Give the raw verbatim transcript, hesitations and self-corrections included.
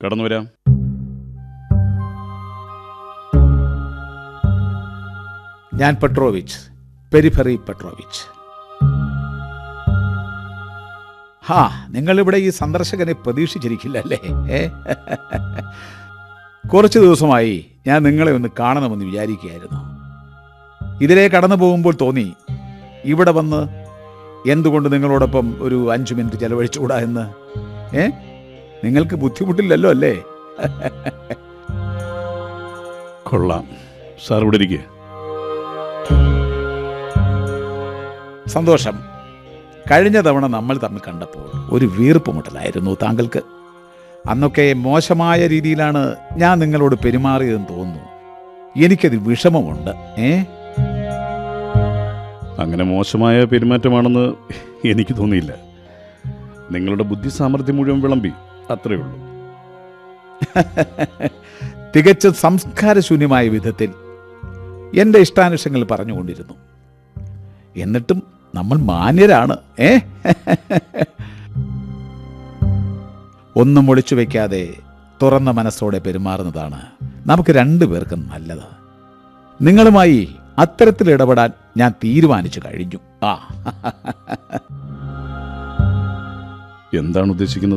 കടന്നു വരാം. ഞാൻ പെട്രോവിച്ച്, പെരിഫറി പെട്രോവിച്ച്. ഹാ, നിങ്ങളിവിടെ ഈ സന്ദർശകനെ പ്രതീക്ഷിച്ചിരിക്കില്ല അല്ലേ? ഏ കുറച്ച് ദിവസമായി ഞാൻ നിങ്ങളെ ഒന്ന് കാണണമെന്ന് വിചാരിക്കുകയായിരുന്നു. ഇതിലേ കടന്നു പോകുമ്പോൾ തോന്നി ഇവിടെ വന്ന് എന്തുകൊണ്ട് നിങ്ങളോടൊപ്പം ഒരു അഞ്ചു മിനിറ്റ് ചെലവഴിച്ചുകൂടാ എന്ന്. ഏ നിങ്ങൾക്ക് ബുദ്ധിമുട്ടില്ലല്ലോ അല്ലേ? കൊള്ളാം. സാർ ഇവിടെ ഇരിക്കുക. സന്തോഷം. കഴിഞ്ഞ തവണ നമ്മൾ തമ്മിൽ കണ്ടപ്പോൾ ഒരു വീർപ്പ് മുട്ടലായിരുന്നു താങ്കൾക്ക്. അന്നൊക്കെ മോശമായ രീതിയിലാണ് ഞാൻ നിങ്ങളോട് പെരുമാറിയതെന്ന് തോന്നുന്നു. എനിക്കത് വിഷമമുണ്ട്. ഏ അങ്ങനെ മോശമായ പെരുമാറ്റമാണെന്ന് എനിക്ക് തോന്നിയില്ല. നിങ്ങളുടെ ബുദ്ധി സാമർഥ്യം മുഴുവൻ വിളമ്പി, അത്രയേ ഉള്ളൂ. തികച്ചും സംസ്കാരശൂന്യമായ വിധത്തിൽ എൻ്റെ ഇഷ്ടാനിഷ്ടങ്ങൾ പറഞ്ഞുകൊണ്ടിരുന്നു. എന്നിട്ടും നമ്മൾ മാന്യരാണ്. ഏ ഒന്നും ഒളിച്ചു വയ്ക്കാതെ തുറന്ന മനസ്സോടെ പെരുമാറുന്നതാണ് നമുക്ക് രണ്ടു പേർക്കും നല്ലത്. നിങ്ങളുമായി അത്തരത്തിൽ ഇടപെടാൻ ഞാൻ തീരുമാനിച്ചു കഴിഞ്ഞു. ആ എന്താണ് ഉദ്ദേശിക്കുന്നത്?